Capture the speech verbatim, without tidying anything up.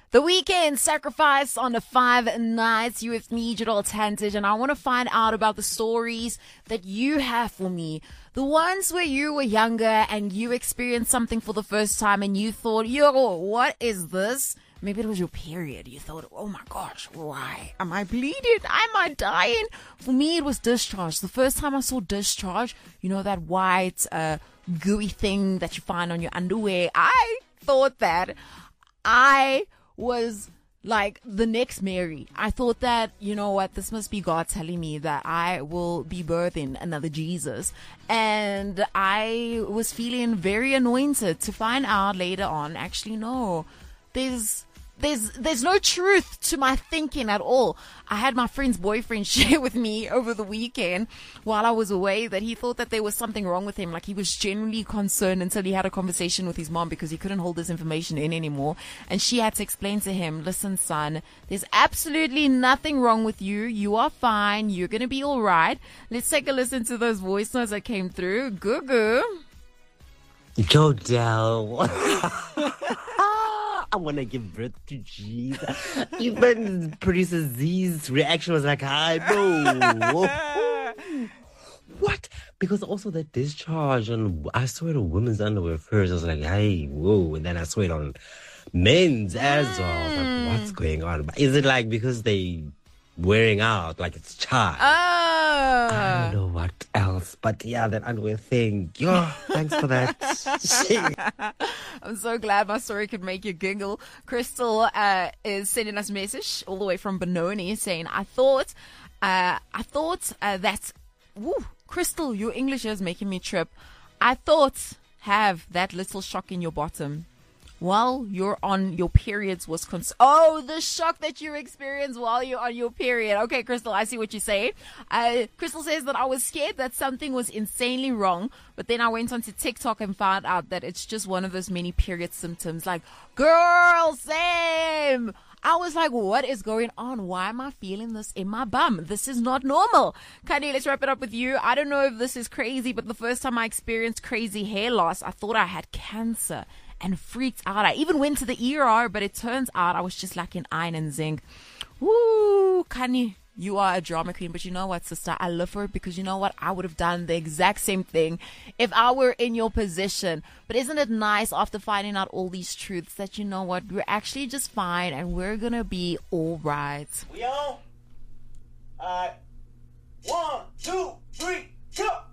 The Weeknd Sacrifice on the Five Nights. You with me, Jadal Tantage, and I want to find out about the stories that you have for me. The ones where you were younger and you experienced something for the first time and you thought, yo, what is this? Maybe it was your period. You thought, oh my gosh, why? Am I bleeding? Am I dying? For me, it was discharge. The first time I saw discharge, you know, that white, uh, gooey thing that you find on your underwear. I thought that I was like the next Mary. I thought that, you know what, this must be God telling me that I will be birthing another Jesus. And I was feeling very anointed to find out later on, actually, no, there's There's there's no truth to my thinking at all. I had my friend's boyfriend share with me over the weekend while I was away that he thought that there was something wrong with him. Like, he was genuinely concerned until he had a conversation with his mom because he couldn't hold this information in anymore. And she had to explain to him, listen, son, there's absolutely nothing wrong with you. You are fine. You're going to be all right. Let's take a listen to those voice notes that came through. Goo-goo. Jodel. I want to give birth to Jesus. Even producer Z's reaction was like, I know. What? Because also the discharge, and I saw it on women's underwear first. I was like, hey, whoa. And then I saw it on men's as well. I was like, what's going on? But is it like because they wearing out, like it's charged? Oh. I don't know what else. But yeah, that underwear thing. Yo, thanks for that. I'm so glad my story could make you giggle. Crystal uh, is sending us a message all the way from Benoni saying, I thought, uh, I thought uh, that, woo, Crystal, your English is making me trip. I thought have that little shock in your bottom while you're on your periods was cons- oh the shock that you experience while you're on your period. Okay, Crystal, I see what you say. uh Crystal says that I was scared that something was insanely wrong, but then I went onto TikTok and found out that it's just one of those many period symptoms. Like, girl, same. I was like, what is going on? Why am I feeling this in my bum? This is not normal. Kanye, let's wrap it up with you. I don't know if this is crazy, but the first time I experienced crazy hair loss, I thought I had cancer and freaked out. I even went to the E R, but it turns out I was just lacking iron and zinc. Woo, Kanye, you are a drama queen. But you know what, sister? I love her because you know what? I would have done the exact same thing if I were in your position. But isn't it nice after finding out all these truths that, you know what, we're actually just fine and we're going to be all right. We on? All right. One, two, three, go!